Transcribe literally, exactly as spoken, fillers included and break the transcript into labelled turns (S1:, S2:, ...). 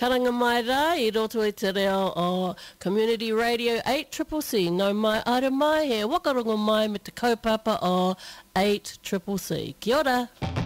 S1: Karanga mai rā, I roto i te reo o Community Radio eight C C C. No mai ara mai he wakarongo mai me te kaupapa o eight C C C. Kia ora.